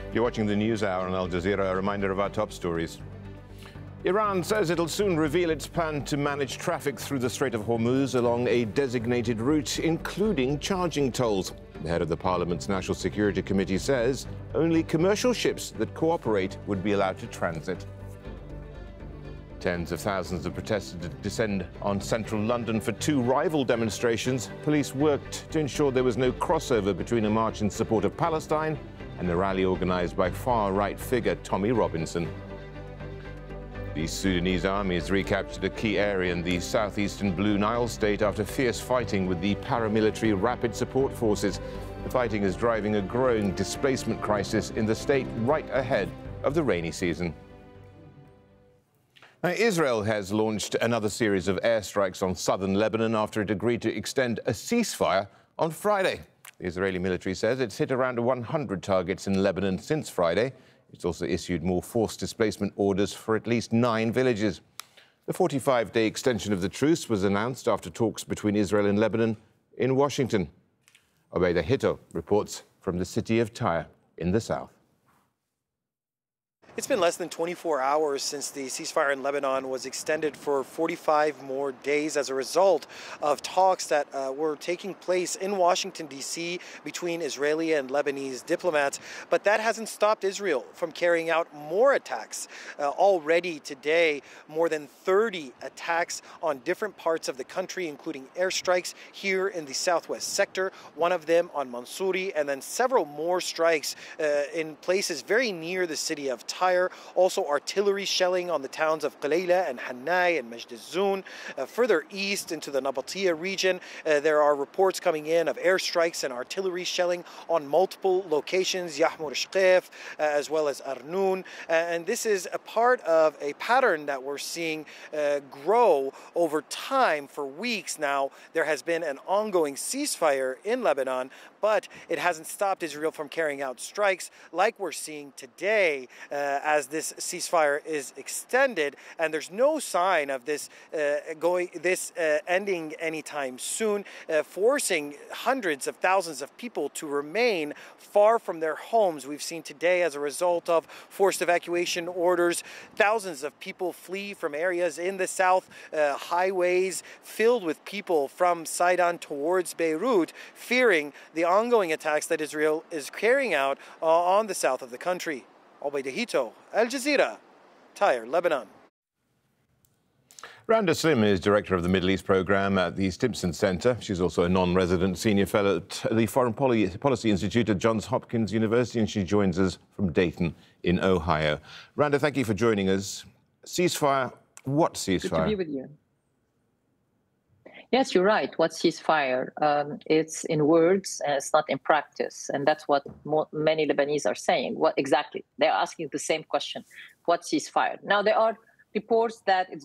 You're watching the News Hour on Al Jazeera. A reminder of our top stories. Iran says it'll soon reveal its plan to manage traffic through the Strait of Hormuz along a designated route, including charging tolls. The head of the Parliament's National Security Committee says only commercial ships that cooperate would be allowed to transit. Tens of thousands have protested to descend on central London for two rival demonstrations. Police worked to ensure there was no crossover between a march in support of Palestine and the rally organised by far-right figure Tommy Robinson. The Sudanese army has recaptured a key area in the southeastern Blue Nile state after fierce fighting with the paramilitary Rapid Support Forces. The fighting is driving a growing displacement crisis in the state right ahead of the rainy season. Now, Israel has launched another series of airstrikes on southern Lebanon after it agreed to extend a ceasefire on Friday. The Israeli military says it's hit around 100 targets in Lebanon since Friday. It's also issued more forced displacement orders for at least 9 villages. The 45-day extension of the truce was announced after talks between Israel and Lebanon in Washington. Obeida Hito reports from the city of Tyre in the south. It's been less than 24 hours since the ceasefire in Lebanon was extended for 45 more days as a result of talks that were taking place in Washington, D.C. between Israeli and Lebanese diplomats. But that hasn't stopped Israel from carrying out more attacks. Already today, more than 30 attacks on different parts of the country, including airstrikes here in the southwest sector, one of them on Mansouri, and then several more strikes in places very near the city of Tyre. Also artillery shelling on the towns of Qalayla and Hannai and Majd al-Zoun. Further east into the Nabatia region, there are reports coming in of airstrikes and artillery shelling on multiple locations, Yahmur Shqef, as well as Arnoun. And this is a part of a pattern that we're seeing grow over time. For weeks now, there has been an ongoing ceasefire in Lebanon, but it hasn't stopped Israel from carrying out strikes like we're seeing today as this ceasefire is extended, and there's no sign of this ending anytime soon, forcing hundreds of thousands of people to remain far from their homes. We've seen today, as a result of forced evacuation orders, thousands of people flee from areas in the south, highways filled with people from Sidon towards Beirut, fearing the ongoing attacks that Israel is carrying out on the south of the country. Obeida Hito, Al Jazeera, Tyre, Lebanon. Randa Slim is director of the Middle East program at the Stimson Center. She's also a non-resident senior fellow at the Foreign Policy Institute at Johns Hopkins University, and she joins us from Dayton in Ohio. Randa, thank you for joining us. Ceasefire, what ceasefire? Good to be with you. Yes, you're right. What ceasefire? It's in words and it's not in practice. And that's what many Lebanese are saying. What exactly? They're asking the same question. What ceasefire? Now, there are reports that it's